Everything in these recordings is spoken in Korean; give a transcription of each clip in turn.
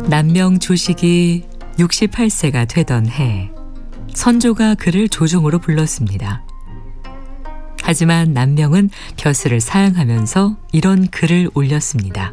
남명 조식이 68세가 되던 해, 선조가 그를 조종으로 불렀습니다. 하지만 남명은 벼슬을 사양하면서 이런 글을 올렸습니다.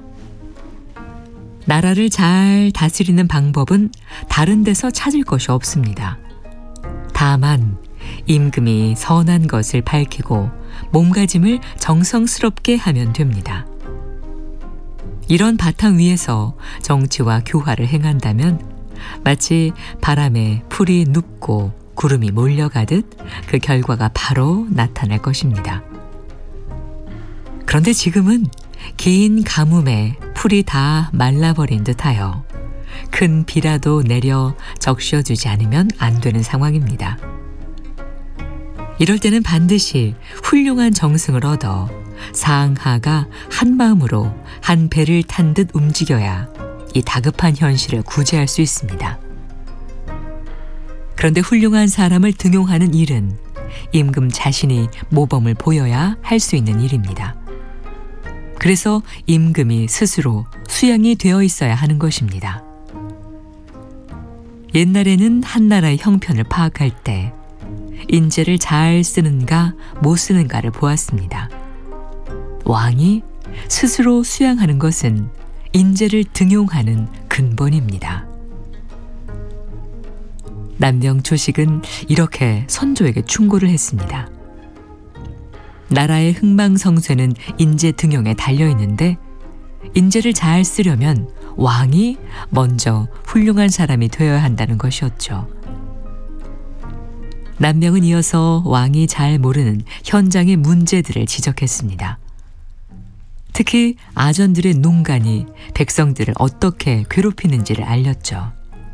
나라를 잘 다스리는 방법은 다른 데서 찾을 것이 없습니다. 다만 임금이 선한 것을 밝히고 몸가짐을 정성스럽게 하면 됩니다. 이런 바탕 위에서 정치와 교화를 행한다면 마치 바람에 풀이 눕고 구름이 몰려가듯 그 결과가 바로 나타날 것입니다. 그런데 지금은 긴 가뭄에 풀이 다 말라버린 듯하여 큰 비라도 내려 적셔주지 않으면 안 되는 상황입니다. 이럴 때는 반드시 훌륭한 정승을 얻어 상하가 한 마음으로 한 배를 탄 듯 움직여야 이 다급한 현실을 구제할 수 있습니다. 그런데 훌륭한 사람을 등용하는 일은 임금 자신이 모범을 보여야 할 수 있는 일입니다. 그래서 임금이 스스로 수양이 되어 있어야 하는 것입니다. 옛날에는 한 나라의 형편을 파악할 때 인재를 잘 쓰는가 못 쓰는가를 보았습니다. 왕이 스스로 수양하는 것은 인재를 등용하는 근본입니다. 남명 조식은 이렇게 선조에게 충고를 했습니다. 나라의 흥망성쇠는 인재 등용에 달려있는데 인재를 잘 쓰려면 왕이 먼저 훌륭한 사람이 되어야 한다는 것이었죠. 남명은 이어서 왕이 잘 모르는 현장의 문제들을 지적했습니다. 특히 아전들의 농간이 백성들을 어떻게 괴롭히는지를 알렸죠.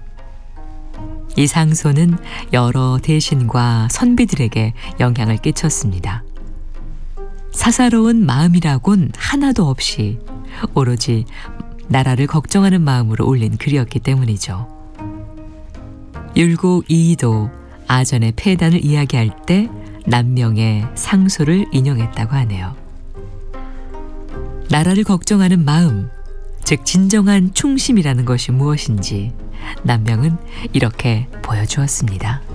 이 상소는 여러 대신과 선비들에게 영향을 끼쳤습니다. 사사로운 마음이라곤 하나도 없이 오로지 나라를 걱정하는 마음으로 올린 글이었기 때문이죠. 율곡 이이도 아전의 폐단을 이야기할 때 남명의 상소를 인용했다고 하네요. 나라를 걱정하는 마음, 즉 진정한 충심이라는 것이 무엇인지 남명은 이렇게 보여주었습니다.